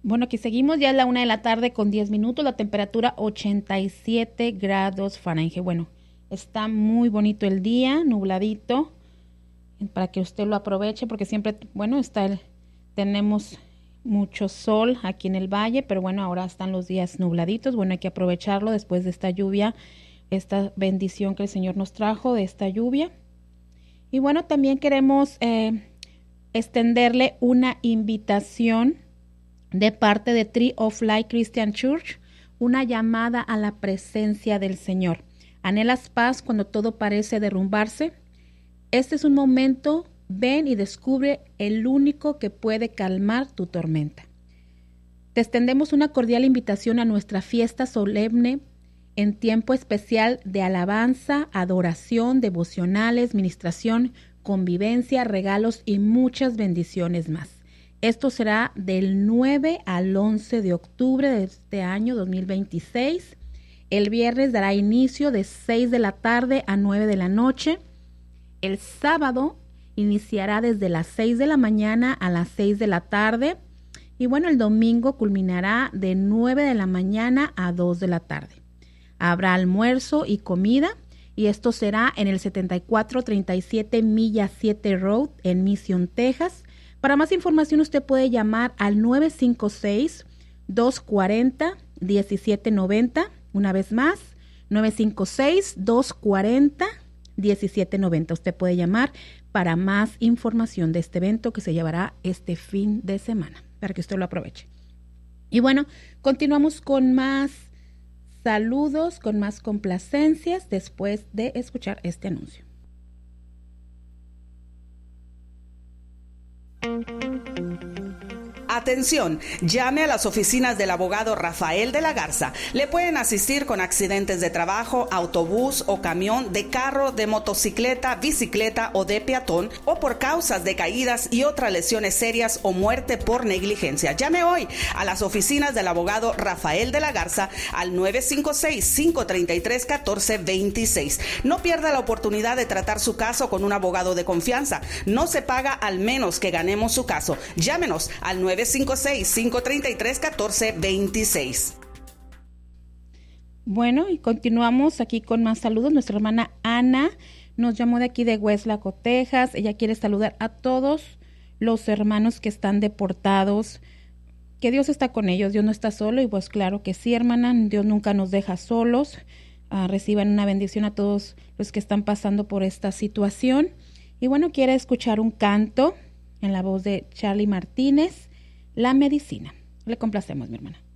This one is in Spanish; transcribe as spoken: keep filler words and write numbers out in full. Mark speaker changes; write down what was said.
Speaker 1: Bueno, aquí seguimos, ya es la una de la tarde con diez minutos, la temperatura ochenta y siete grados Fahrenheit. Bueno, está muy bonito el día, nubladito, para que usted lo aproveche, porque siempre, bueno, está el, tenemos mucho sol aquí en el valle, pero bueno, ahora están los días nubladitos. Bueno, hay que aprovecharlo después de esta lluvia, esta bendición que el Señor nos trajo de esta lluvia. Y bueno, también queremos eh, extenderle una invitación de parte de Tree of Life Christian Church, una llamada a la presencia del Señor. ¿Anhelas paz cuando todo parece derrumbarse? Este es un momento, ven y descubre el único que puede calmar tu tormenta. Te extendemos una cordial invitación a nuestra fiesta solemne en tiempo especial de alabanza, adoración, devocionales, ministración, convivencia, regalos y muchas bendiciones más. Esto será del nueve al once de octubre de este año dos mil veintiséis. El viernes dará inicio de seis de la tarde a nueve de la noche. El sábado iniciará desde las seis de la mañana a las seis de la tarde. Y bueno, el domingo culminará de nueve de la mañana a dos de la tarde. Habrá almuerzo y comida. Y esto será en el setenta y cuatro treinta y siete Milla siete Road en Mission, Texas. Para más información usted puede llamar al nueve cinco seis, dos cuatro cero, uno siete nueve cero. Una vez más, nueve cinco seis, dos cuatro cero, uno siete nueve cero. Usted puede llamar para más información de este evento que se llevará este fin de semana, para que usted lo aproveche. Y bueno, continuamos con más saludos, con más complacencias después de escuchar este anuncio.
Speaker 2: Atención, llame a las oficinas del abogado Rafael de la Garza. Le pueden asistir con accidentes de trabajo, autobús o camión, de carro, de motocicleta, bicicleta o de peatón, o por causas de caídas y otras lesiones serias o muerte por negligencia. Llame hoy a las oficinas del abogado Rafael de la Garza al nueve cinco seis, cinco tres tres, uno cuatro dos seis. No pierda la oportunidad de tratar su caso con un abogado de confianza. No se paga al menos que ganemos su caso. Llámenos al nueve cinco seis, cinco tres tres, uno cuatro dos seis.
Speaker 1: Bueno, y continuamos aquí con más saludos. Nuestra hermana Ana nos llamó de aquí de Westlaco, Texas. Ella quiere saludar a todos los hermanos que están deportados, que Dios está con ellos, Dios no está solo. Y pues claro que sí, hermana, Dios nunca nos deja solos. Uh, reciban una bendición a todos los que están pasando por esta situación. Y bueno, quiere escuchar un canto en la voz de Charlie Martínez, La Medicina. Le complacemos, mi hermana.